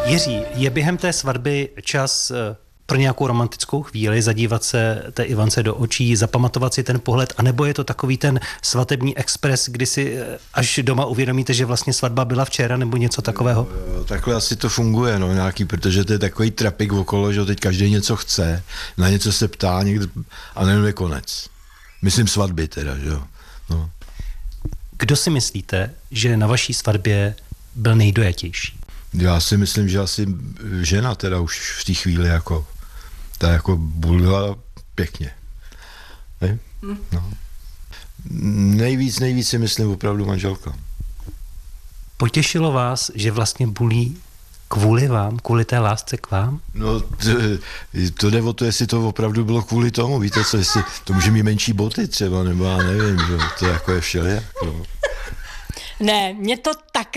Jiří, je během té svatby čas pro nějakou romantickou chvíli zadívat se té Ivance do očí, zapamatovat si ten pohled, anebo je to takový ten svatební expres, kdy si až doma uvědomíte, že vlastně svatba byla včera, nebo něco takového? Takhle asi to funguje, no, nějaký, protože to je takový trapik okolo, že teď každý něco chce, na něco se ptá někdo, a nejenom je konec. Myslím svatby teda, že jo. No. Kdo si myslíte, že na vaší svatbě byl nejdojatější? Já si myslím, že asi žena teda už v té chvíli jako, ta jako bulila pěkně. Ne? No. Nejvíc si myslím opravdu manželka. Potěšilo vás, že vlastně bulí kvůli vám, kvůli té lásce k vám? No, to jde o to, jestli to opravdu bylo kvůli tomu, víte co, jestli to může mít menší boty třeba, nebo já nevím, že to jako je všelijak, no. Ne, mě to tak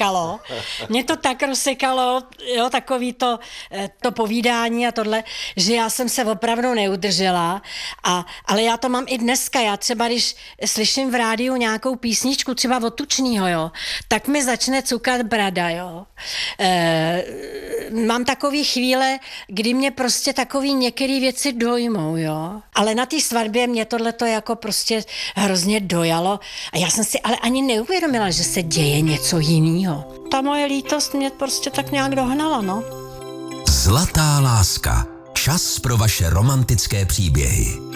rozsekalo, jo, takový to povídání a tohle, že já jsem se opravdu neudržela, ale já to mám i dneska, já třeba, když slyším v rádiu nějakou písničku, třeba od Tučnýho, jo, tak mi začne cukat brada, jo. Mám takový chvíle, kdy mě prostě takový některé věci dojmou, jo. Ale na té svatbě mě tohleto jako prostě hrozně dojalo a já jsem si ale ani neuvědomila, že se děje něco jiného. Ta moje lítost mě prostě tak nějak dohnala, no. Zlatá láska. Čas pro vaše romantické příběhy.